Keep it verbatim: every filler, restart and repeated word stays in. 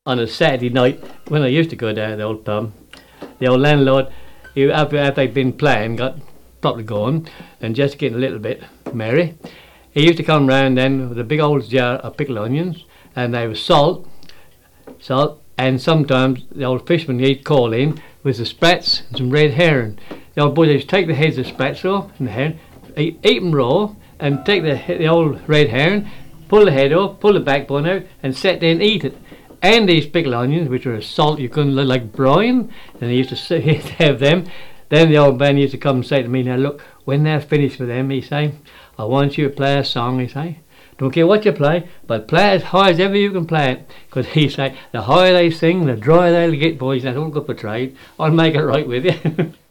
on a Saturday night when I used to go down to the old pub. The old landlord, he, after, after they'd been playing, got properly going, and just getting a little bit merry, he used to come round then with a big old jar of pickled onions, and they were salt, salt, and sometimes the old fisherman he'd call in with the sprats and some red herring. The old boys would take the heads of sprats off and the herring, eat, eat them raw, and take the, the old red herring, pull the head off, pull the backbone out, and sit there and eat it. And these pickled onions, which were salt, you couldn't look like brine, and they used to sit, have them. Then the old man used to come and say to me, now look, when they're finished with them, he say, I want you to play a song, he say. Don't care what you play, but play as high as ever you can play it. Because he say, the higher they sing, the drier they'll get, boys. That's all good for trade. I'll make it right with you.